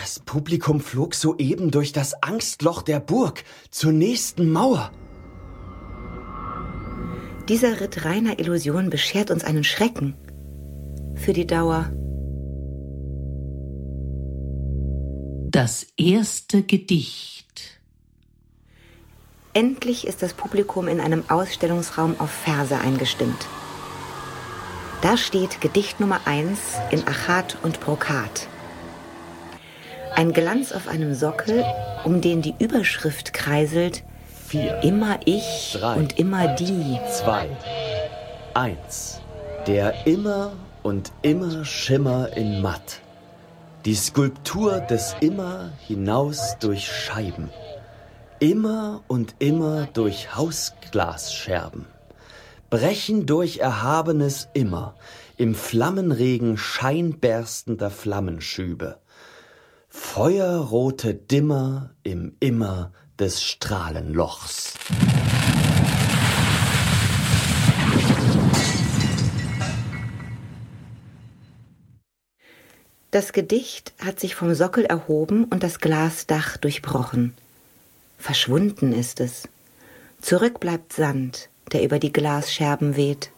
Das Publikum flog soeben durch das Angstloch der Burg zur nächsten Mauer. Dieser Ritt reiner Illusion beschert uns einen Schrecken. Für die Dauer. Das erste Gedicht. Endlich ist das Publikum in einem Ausstellungsraum auf Verse eingestimmt. Da steht Gedicht Nummer 1 in Achat und Brokat. Ein Glanz auf einem Sockel, um den die Überschrift kreiselt: 4, Immer ich 3, und immer die. 2, 1. Der immer und immer Schimmer in Matt. Die Skulptur des Immer hinaus durch Scheiben. Immer und immer durch Hausglasscherben. Brechen durch erhabenes Immer, im Flammenregen scheinberstender Flammenschübe. Feuerrote Dimmer im Immer des Strahlenlochs. Das Gedicht hat sich vom Sockel erhoben und das Glasdach durchbrochen. Verschwunden ist es. Zurück bleibt Sand, der über die Glasscherben weht.